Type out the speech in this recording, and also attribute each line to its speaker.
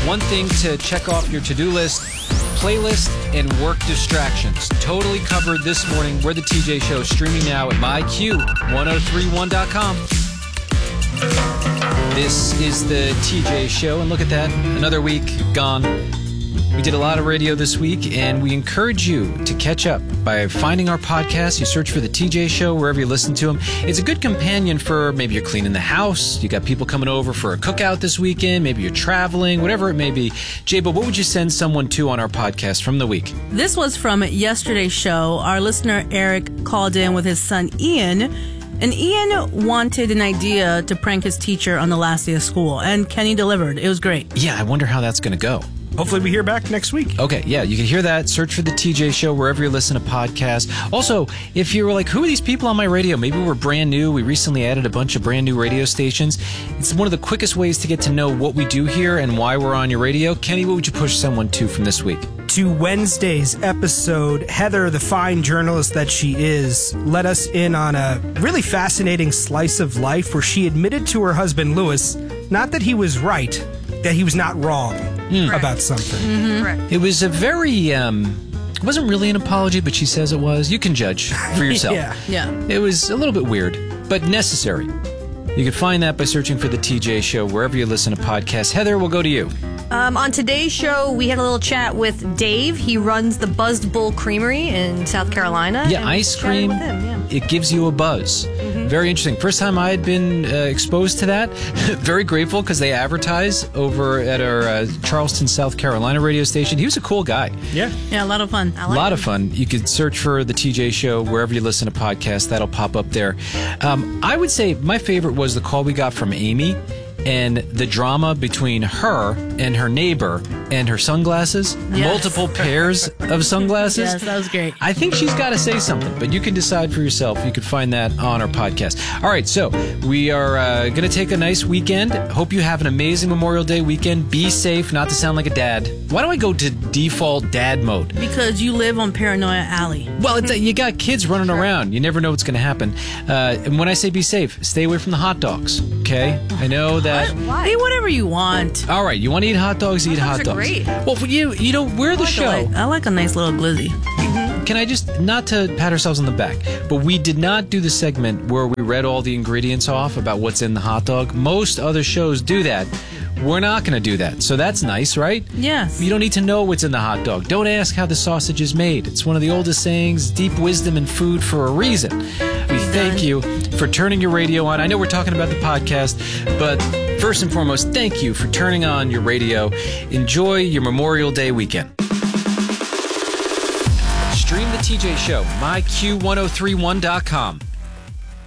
Speaker 1: One thing to check off your to-do list: playlist and work distractions. Totally covered this morning. We're the TJ Show, streaming now at myq1031.com. This is the TJ Show, and look at that, another week gone. We did a lot of radio this week, and we encourage you to catch up by finding our podcast. You search for the TJ Show wherever you listen to them. It's a good companion for maybe you're cleaning the house, you got people coming over for a cookout this weekend, maybe you're traveling, whatever it may be. Jayba, what would you send someone to on our podcast from the week?
Speaker 2: This was from yesterday's show. Our listener Eric called in with his son Ian, and Ian wanted an idea to prank his teacher on the last day of school, and Kenny delivered. It was great.
Speaker 1: Yeah, I wonder how that's going to go.
Speaker 3: Hopefully we hear back next week.
Speaker 1: Okay, yeah, you can hear that. Search for the TJ Show wherever you listen to podcasts. Also, if you were like, who are these people on my radio? Maybe we're brand new. We recently added a bunch of brand new radio stations. It's one of the quickest ways to get to know what we do here and why we're on your radio. Kenny, what would you push someone to from this week?
Speaker 3: To Wednesday's episode, Heather, the fine journalist that she is, let us in on a really fascinating slice of life where she admitted to her husband, Louis, not that he was right, that he was not wrong about something.
Speaker 2: Mm-hmm.
Speaker 4: Correct.
Speaker 1: It was a very, it wasn't really an apology, but she says it was. You can judge for yourself.
Speaker 2: Yeah.
Speaker 1: It was a little bit weird, but necessary. You can find that by searching for the TJ Show wherever you listen to podcasts. Heather, we'll go to you.
Speaker 4: On today's show, we had a little chat with Dave. He runs the Buzzed Bull Creamery in South Carolina.
Speaker 1: Yeah,
Speaker 4: and
Speaker 1: ice
Speaker 4: chatted
Speaker 1: cream,
Speaker 4: with him, yeah.
Speaker 1: it gives you a buzz. Very interesting. First time I had been exposed to that. Very grateful because they advertise over at our Charleston, South Carolina radio station. He was a cool guy.
Speaker 3: Yeah.
Speaker 2: Yeah, a lot of fun.
Speaker 1: A lot of fun. You could search for the TJ Show wherever you listen to podcasts. That'll pop up there. I would say my favorite was the call we got from Amy and the drama between her and her neighbor and her sunglasses.
Speaker 2: Yes.
Speaker 1: Multiple pairs of sunglasses.
Speaker 2: Yes, that was great.
Speaker 1: I think she's got to say something, but you can decide for yourself. You can find that on our podcast. All right, so we are going to take a nice weekend. Hope you have an amazing Memorial Day weekend. Be safe, not to sound like a dad. Why do I go to default dad mode?
Speaker 2: Because you live on Paranoia Alley.
Speaker 1: Well, you got kids running around. You never know what's going to happen. And when I say be safe, stay away from the hot dogs, okay? I know that...
Speaker 4: Why?
Speaker 2: Eat whatever you want.
Speaker 1: All right, you want to eat hot dogs, eat hot
Speaker 4: dogs are
Speaker 1: dogs.
Speaker 4: great.
Speaker 1: Well, for you know, we're the show.
Speaker 2: I like a nice little glizzy.
Speaker 1: Can I just, not to pat ourselves on the back, but we did not do the segment where we read all the ingredients off about what's in the hot dog. Most other shows do that. We're not going to do that. So that's nice, right?
Speaker 2: Yes.
Speaker 1: You don't need to know what's in the hot dog. Don't ask how the sausage is made. It's one of the oldest sayings, deep wisdom in food for a reason. We thank you for turning your radio on. I know we're talking about the podcast, but first and foremost, thank you for turning on your radio. Enjoy your Memorial Day weekend. Stream the TJ Show, myq1031.com.